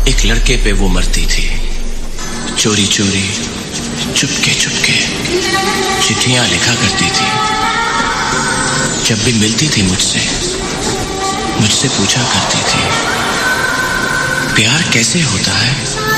एक लड़के पे वो मरती थी। चोरी चोरी चुपके चुपके चिट्ठियां लिखा करती थी। जब भी मिलती थी मुझसे पूछा करती थी, प्यार कैसे होता है।